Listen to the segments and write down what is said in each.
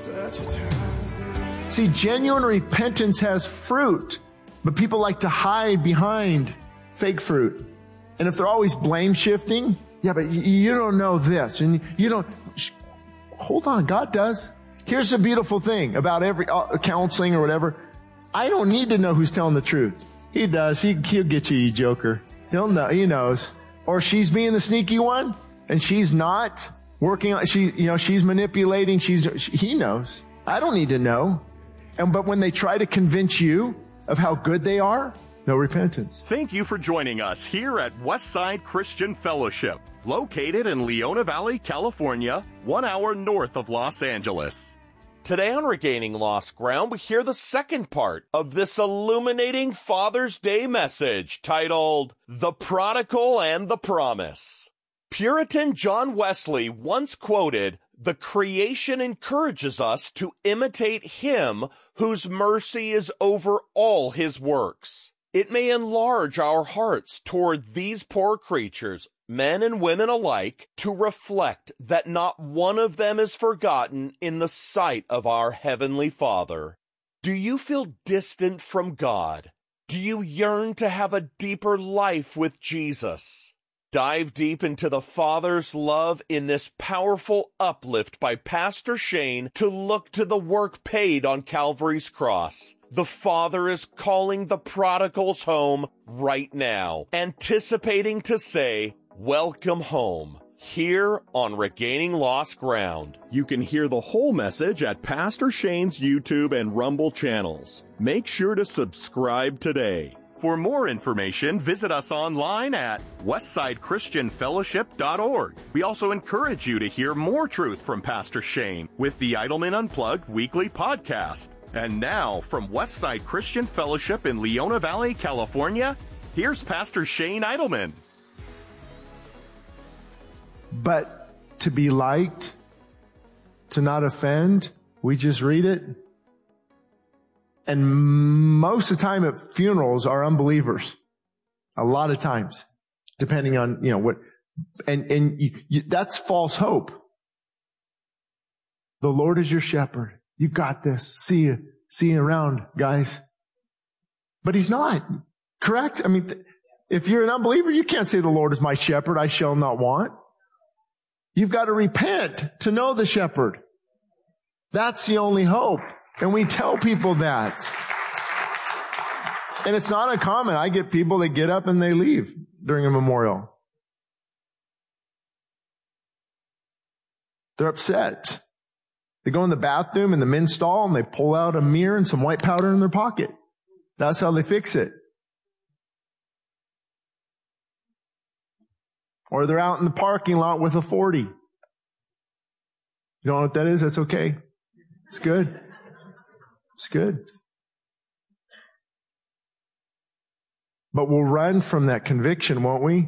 See, genuine repentance has fruit, but people like to hide behind fake fruit. And if they're always blame shifting, yeah, but you don't know this, and you don't, hold on, God does. Here's the beautiful thing about every counseling or whatever. I don't need to know who's telling the truth. He does. He'll get you, you joker. He'll know. He knows. Or she's being the sneaky one, and she's not working on, she's manipulating. He knows. I don't need to know. But when they try to convince you of how good they are, no repentance. Thank you for joining us here at Westside Christian Fellowship, located in Leona Valley, California, 1 hour north of Los Angeles. Today on Regaining Lost Ground, we hear the second part of this illuminating Father's Day message titled, The Prodigal and the Promise. Puritan John Wesley once quoted, "The creation encourages us to imitate Him whose mercy is over all His works. It may enlarge our hearts toward these poor creatures, men and women alike, to reflect that not one of them is forgotten in the sight of our Heavenly Father." Do you feel distant from God? Do you yearn to have a deeper life with Jesus? Dive deep into the Father's love in this powerful uplift by Pastor Shane to look to the work paid on Calvary's cross. The Father is calling the prodigals home right now, anticipating to say, "Welcome home," here on Regaining Lost Ground. You can hear the whole message at Pastor Shane's YouTube and Rumble channels. Make sure to subscribe today. For more information, visit us online at westsidechristianfellowship.org. We also encourage you to hear more truth from Pastor Shane with the Idleman Unplugged weekly podcast. And now, from Westside Christian Fellowship in Leona Valley, California, here's Pastor Shane Idleman. But to be liked, to not offend, we just read it. And most of the time at funerals are unbelievers. A lot of times, depending on, what, and that's false hope. The Lord is your shepherd. You got this. See you around, guys. But He's not. Correct? I mean, if you're an unbeliever, you can't say the Lord is my shepherd, I shall not want. You've got to repent to know the shepherd. That's the only hope. And we tell people that. And it's not uncommon. I get people that get up and they leave during a memorial. They're upset. They go in the bathroom in the men's stall and they pull out a mirror and some white powder in their pocket. That's how they fix it. Or they're out in the parking lot with a 40. You don't know what that is? That's okay. It's good. It's good. But we'll run from that conviction, won't we?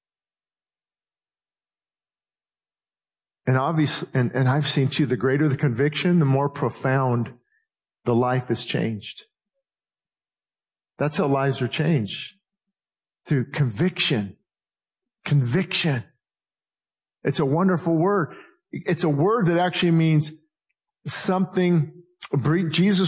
And obviously, and I've seen too, the greater the conviction, the more profound the life is changed. That's how lives are changed. Through conviction. Conviction. It's a wonderful word. It's a word that actually means something. Jesus